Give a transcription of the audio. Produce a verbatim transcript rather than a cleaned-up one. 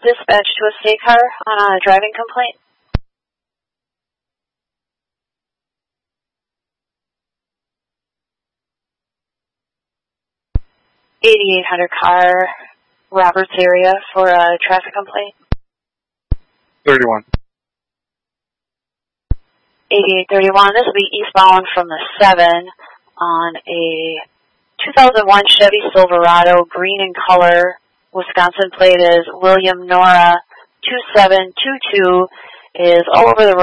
Dispatch to a state car on a driving complaint. eighty-eight hundred car, Roberts area for a traffic complaint. thirty-one. eighty-eight thirty-one, this will be eastbound from the seven on a two thousand one Chevy Silverado, green in color. Wisconsin plate is William Nora two seven two two, is all over the road.